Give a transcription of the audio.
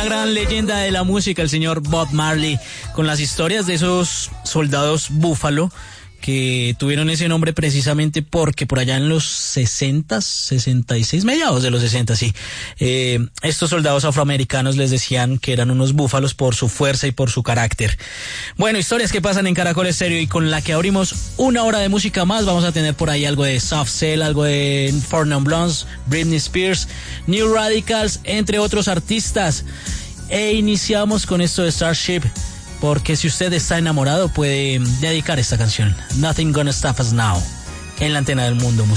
gran leyenda de la música, el señor Bob Marley, con las historias de esos soldados búfalo que tuvieron ese nombre precisamente porque por allá en los 60, 66, mediados de los 60, sí, estos soldados afroamericanos les decían que eran unos búfalos por su fuerza y por su carácter. Bueno, historias que pasan en Caracol Estéreo, y con la que abrimos una hora de música más. Vamos a tener por ahí algo de Soft Cell, algo de Four Non Blondes, Britney Spears, New Radicals, entre otros artistas. E iniciamos con esto de Starship, porque si usted está enamorado puede dedicar esta canción, Nothing Gonna Stop Us Now, en la antena del Mundo Musical.